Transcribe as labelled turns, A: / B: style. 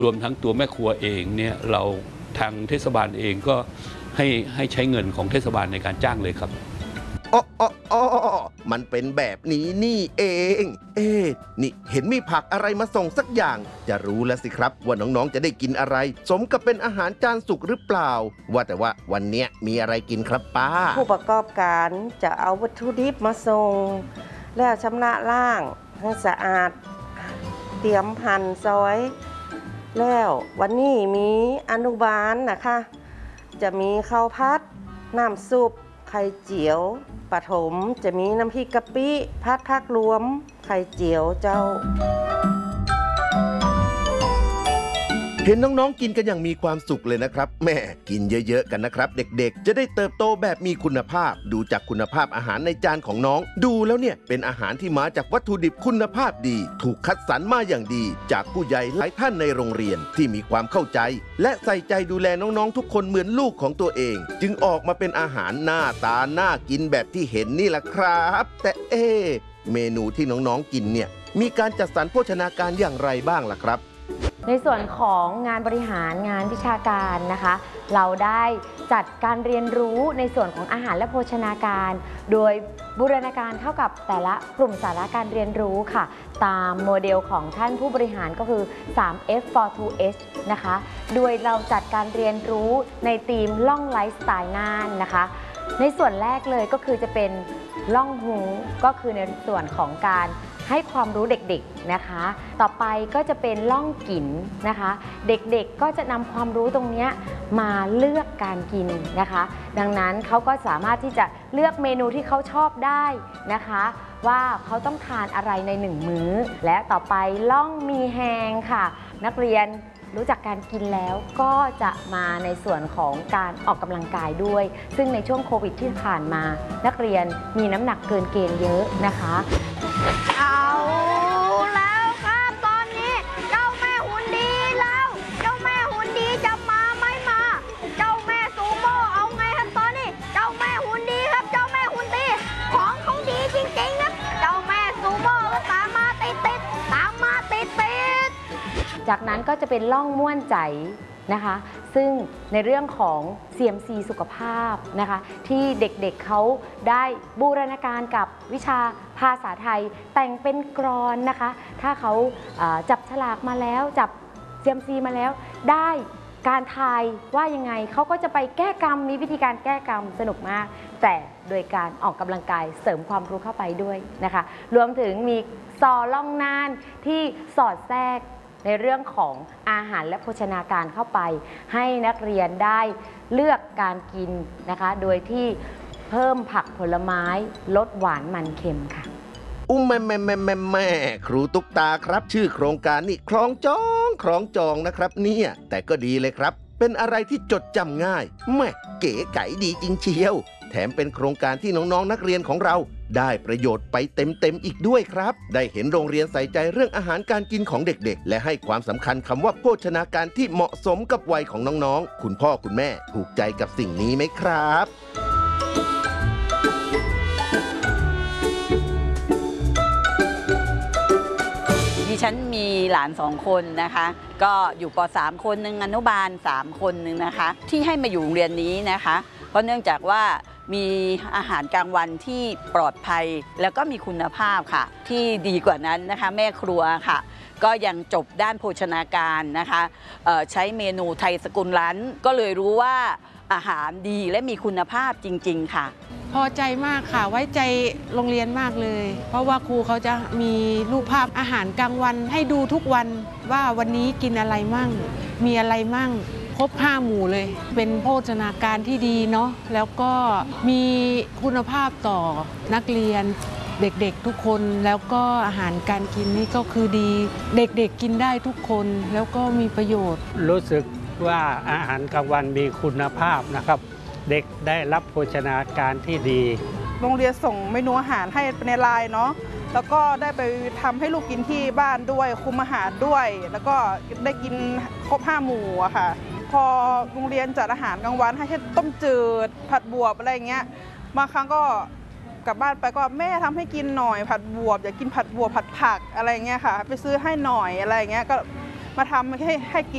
A: รวมทั้งตัวแม่ครัวเองเนี่ยเราทางเทศบาลเองก็ให้ใช้เงินของเทศบาลในการจ้างเลยครับ
B: มันเป็นแบบนี้นี่เองนี่เห็นมีผักอะไรมาส่งสักอย่างจะรู้แล้วสิครับว่าน้องๆจะได้กินอะไรสมกับเป็นอาหารจานสุกหรือเปล่าว่าแต่ว่าวันนี้มีอะไรกินครับป้า
C: ผู้ประกอบการจะเอาวัตถุดิบมาส่งแล้วชำระล้างให้สะอาดเตรียมหั่นซอยแล้ววันนี้มีอนุบาลนะคะจะมีข้าวผัดน้ำซุปไข่เจียวปฐมจะมีน้ำพริกกะปิผัดผักรวมไข่เจียวเจ้า
B: เห็นน้องๆกินกันอย่างมีความสุขเลยนะครับแม่กินเยอะๆกันนะครับเด็กๆจะได้เติบโตแบบมีคุณภาพดูจากคุณภาพอาหารในจานของน้องดูแล้วเนี่ยเป็นอาหารที่มาจากวัตถุดิบคุณภาพดีถูกคัดสรรมาอย่างดีจากผู้ใหญ่หลายท่านในโรงเรียนที่มีความเข้าใจและใส่ใจดูแลน้องๆทุกคนเหมือนลูกของตัวเองจึงออกมาเป็นอาหารหน้าตาน่ากินแบบที่เห็นนี่แหละครับแต่เมนูที่น้องๆกินเนี่ยมีการจัดสรรโภชนาการอย่างไรบ้างล่ะครับ
D: ในส่วนของงานบริหารงานวิชาการนะคะเราได้จัดการเรียนรู้ในส่วนของอาหารและโภชนาการโดยบูรณาการเข้ากับแต่ละกลุ่มสาระการเรียนรู้ค่ะตามโมเดลของท่านผู้บริหารก็คือ 3F for 2H นะคะโดยเราจัดการเรียนรู้ในธีมล่องไลฟ์สไตล์งานนะคะในส่วนแรกเลยก็คือจะเป็นล่องหูก็คือในส่วนของการให้ความรู้เด็กๆนะคะต่อไปก็จะเป็นล่องกินนะคะเด็กๆก็จะนำความรู้ตรงนี้มาเลือกการกินนะคะดังนั้นเขาก็สามารถที่จะเลือกเมนูที่เขาชอบได้นะคะว่าเขาต้องทานอะไรใน1มื้อและต่อไปล่องมีแฮงค่ะนักเรียนรู้จักการกินแล้วก็จะมาในส่วนของการออกกำลังกายด้วยซึ่งในช่วงโควิดที่ผ่านมานักเรียนมีน้ำหนักเกินเกณฑ์เยอะนะคะ
E: เอาแล้วครับตอนนี้เจ้าแม่หุ่นดีแล้วเจ้าแม่หุ่นดีจะมาไม่มาเจ้าแม่ซูโม่เอาไงครับตอนนี้เจ้าแม่หุ่นดีครับเจ้าแม่หุ่นดีของเขาดีจริงๆนะเจ้าแม่ซูโม่ก็ตามมาติดตามมาติด
D: จากนั้นก็จะเป็นล่องม่วนใจนะคะซึ่งในเรื่องของ CMC สุขภาพนะคะที่เด็กๆเขาได้บูรณาการกับวิชาภาษาไทยแต่งเป็นกลอนนะคะถ้าเขาจับฉลากมาแล้วจับ CMC มาแล้วได้การทายว่ายังไงเขาก็จะไปแก้กรรมมีวิธีการแก้กรรมสนุกมากแต่โดยการออกกำลังกายเสริมความรู้เข้าไปด้วยนะคะรวมถึงมีซอล่องน่านที่สอดแทรกในเรื่องของอาหารและโภชนาการเข้าไปให้นักเรียนได้เลือกการกินนะคะโดยที่เพิ่มผักผลไม้ลดหวานมันเค็มค่ะ
B: แม่ครูตุ๊กตาครับชื่อโครงการนี่คล้องจองนะครับเนี่ยแต่ก็ดีเลยครับเป็นอะไรที่จดจำง่ายแม่เก๋ไก๋ดีจริงเชียวแถมเป็นโครงการที่น้องๆนักเรียนของเราได้ประโยชน์ไปเต็มอีกด้วยครับได้เห็นโรงเรียนใส่ใจเรื่องอาหารการกินของเด็กๆและให้ความสำคัญคำว่าโภชนาการที่เหมาะสมกับวัยของน้องๆคุณพ่อคุณแม่ถูกใจกับสิ่งนี้ไหมครับ
F: ดิฉันมีหลาน2 คนนะคะก็อยู่ป.3 คนหนึ่งอนุบาล3 คนหนึ่งนะคะที่ให้มาอยู่โรงเรียนนี้นะคะเพราะเนื่องจากว่ามีอาหารกลางวันที่ปลอดภัยแล้วก็มีคุณภาพค่ะที่ดีกว่านั้นนะคะแม่ครัวค่ะก็ยังจบด้านโภชนาการนะคะใช้เมนูไทยสกุลร้านก็เลยรู้ว่าอาหารดีและมีคุณภาพจริงๆค่ะ
G: พอใจมากค่ะไว้ใจโรงเรียนมากเลยเพราะว่าครูเขาจะมีรูปภาพอาหารกลางวันให้ดูทุกวันว่าวันนี้กินอะไรมั่งมีอะไรมั่งครบ5 หมู่เลยเป็นโภชนาการที่ดีเนาะแล้วก็มีคุณภาพต่อนักเรียนเด็กๆทุกคนแล้วก็อาหารการกินนี่ก็คือดีเด็กๆกินได้ทุกคนแล้วก็มีประโยชน์
H: รู้สึกว่าอาหารกลางวันมีคุณภาพนะครับเด็กได้รับโภชนาการที่ดี
I: โรงเรียนส่งเมนูอาหารให้ในไลน์เนาะแล้วก็ได้ไปทำให้ลูกกินที่บ้านด้วยคุมอาหารด้วยแล้วก็ได้กินครบ5 หมู่อะค่ะพอโรงเรียนจัดอาหารกลางวันให้เช่นต้มจืดผัดบวบอะไรเงี้ยบางครั้งก็กลับบ้านไปก็แม่ทำให้กินหน่อยผัดบวบอยากกินผัดบวบผัดผักอะไรเงี้ยค่ะไปซื้อให้หน่อยอะไรเงี้ยก็มาทำให้กิน